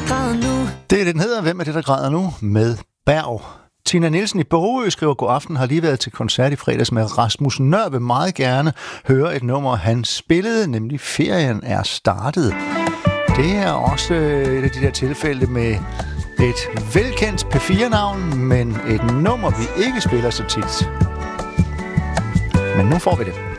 græder nu. Det er den hedder, Hvem er det, der græder nu? Med Berg. Tina Nielsen i Bogø skriver, god aften, har lige været til koncert i fredags med Rasmus Nøhr, vil meget gerne høre et nummer, han spillede, nemlig Ferien er startet. Det er også et af de der tilfælde med et velkendt P4-navn, men et nummer, vi ikke spiller så tit. Men nu får vi det.